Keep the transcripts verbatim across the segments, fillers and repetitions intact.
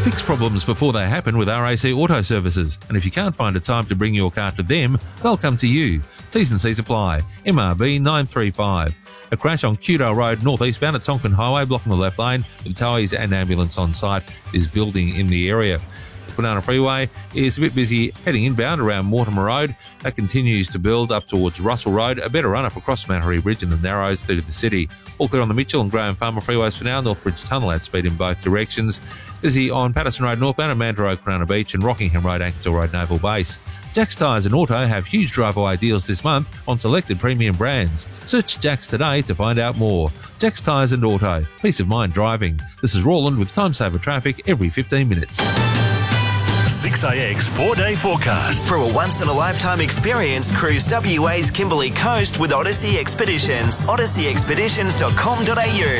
Fix problems before they happen with R A C Auto Services. And if you can't find a time to bring your car to them, they'll come to you. T's and C's apply. M R B nine three five. A crash on Cudale Road, northeastbound at Tonkin Highway, blocking the left lane, with towies and ambulance on site, is building in the area. The Kwinana Freeway is a bit busy heading inbound around Mortimer Road. That continues to build up towards Russell Road. A better run-up across Manahari Bridge and the Narrows through to the city. All clear on the Mitchell and Graham Farmer freeways for now. Northbridge Tunnel at speed in both directions. Busy on Patterson Road northbound at Mandurah Road, Kwinana Beach, and Rockingham Road, Ankersville Road, Naval Base. Jack's Tyres and Auto have huge drive-away deals this month on selected premium brands. Search Jack's today to find out more. Jack's Tyres and Auto. Peace of mind driving. This is Roland with Time Saver Traffic every fifteen minutes. six A X four-day forecast. For a once-in-a-lifetime experience, cruise W A's Kimberley Coast with Odyssey Expeditions. odyssey expeditions dot com dot a u.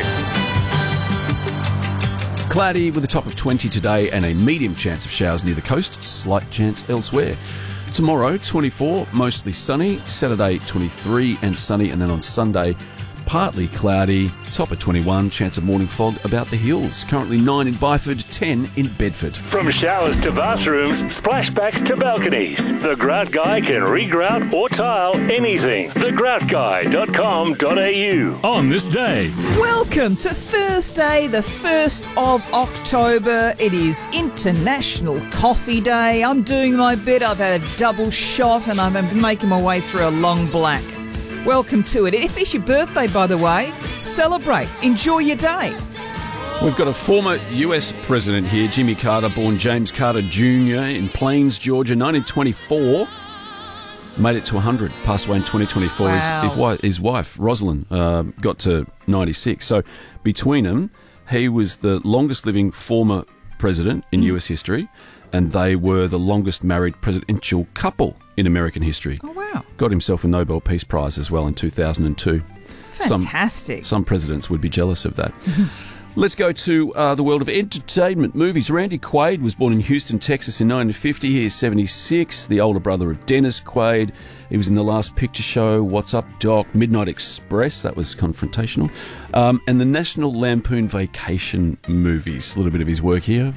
Cloudy with a top of twenty today and a medium chance of showers near the coast, slight chance elsewhere. Tomorrow, twenty-four, mostly sunny. Saturday, twenty-three and sunny. And then on Sunday, partly cloudy, top of twenty-one, chance of morning fog about the hills. Currently nine in Byford, ten in Bedford. From showers to bathrooms, splashbacks to balconies, the Grout Guy can regrout or tile anything. the grout guy dot com dot a u. On this day. Welcome to Thursday, the first of October. It is International Coffee Day. I'm doing my bit. I've had a double shot and I'm making my way through a long black. Welcome to it. If it's your birthday, by the way, celebrate. Enjoy your day. We've got a former U S president here, Jimmy Carter, born James Carter Junior in Plains, Georgia, nineteen twenty-four. Made it to one hundred, passed away in twenty twenty-four. Wow. His, his wife, Rosalind, uh, got to ninety-six. So between them, he was the longest living former president in mm. U S history, and they were the longest married presidential couple in American history. Oh, wow. Got himself a Nobel Peace Prize as well in two thousand two. Fantastic. Some, some presidents would be jealous of that. Let's go to uh, the world of entertainment movies. Randy Quaid was born in Houston, Texas in nineteen fifty. He is seventy-six, the older brother of Dennis Quaid. He was in The Last Picture Show, What's Up, Doc, Midnight Express, that was confrontational, um, and the National Lampoon Vacation movies. A little bit of his work here.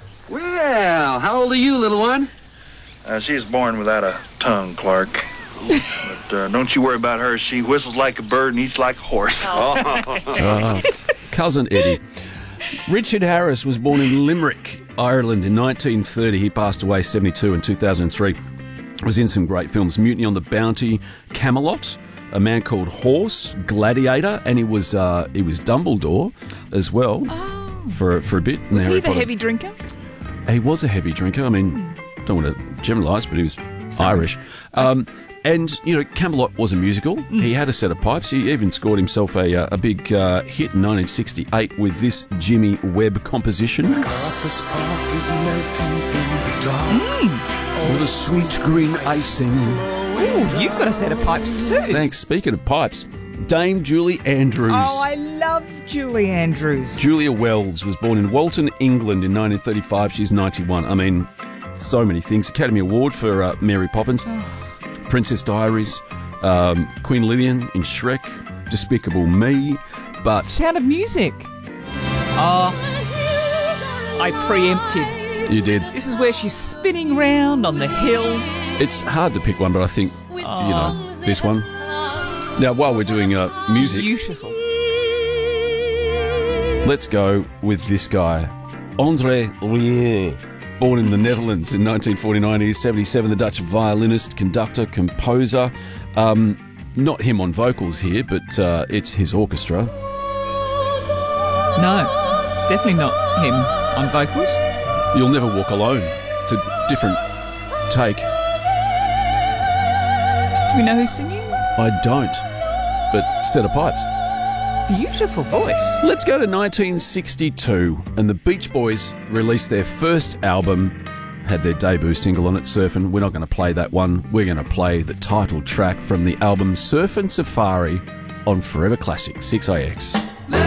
Well, how old are you, little one? Uh, she was born without a tongue, Clark. But uh, don't you worry about her. She whistles like a bird and eats like a horse. Oh. Uh, cousin Eddie. Richard Harris was born in Limerick, Ireland in nineteen thirty. He passed away seventy-two in two thousand three. Was in some great films. Mutiny on the Bounty, Camelot, A Man Called Horse, Gladiator, and he was uh, he was Dumbledore as well Oh. for, for a bit. in Was Harry he the Potter. heavy drinker? He was a heavy drinker. I mean, don't want to generalise, but he was Irish. Um, and, you know, Camelot was a musical. Mm. He had a set of pipes. He even scored himself a, uh, a big uh, hit in nineteen sixty-eight with this Jimmy Webb composition. Mm. All the sweet green icing. Ooh, you've got a set of pipes too. Thanks. Speaking of pipes, Dame Julie Andrews. Oh, I love Julie Andrews. Julia Wells was born in Walton, England in nineteen thirty-five. She's ninety-one. I mean, so many things. Academy Award for uh, Mary Poppins. Oh. Princess Diaries, um, Queen Lillian in Shrek, Despicable Me, but... Sound of Music. Oh, I preempted. You did. This is where she's spinning round on the hill. It's hard to pick one, but I think, Oh. you know, this one. Now, while we're doing uh, music, Beautiful. let's go with this guy, André Rieu. Born in the Netherlands in nineteen forty-nine, he is seventy-seven, the Dutch violinist, conductor, composer. Um, not him on vocals here, but uh, it's his orchestra. No, definitely not him on vocals. You'll Never Walk Alone. It's a different take. Do we know who's singing? I don't, but set of pipes. Beautiful voice. Let's go to nineteen sixty-two, and the Beach Boys released their first album, had their debut single on it, Surfin'. We're not going to play that one. We're going to play the title track from the album Surfin' Safari on Forever Classic, six A X.